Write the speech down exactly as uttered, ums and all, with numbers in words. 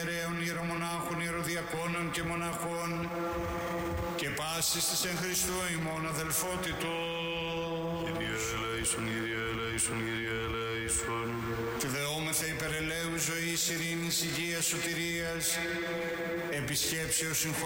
ιερέων, ιερομονάχων, ιεροδιακόνων και μοναχών και πάσης της εν Χριστώ ημών αδελφότητος. Κύριε ελέησον, Κύριε ελέησον, Κύριε ελέησον. Τη δεόμεθα υπερελαίου ζωής, ειρήνης, υγείας, σωτηρίας, επισκέψεως,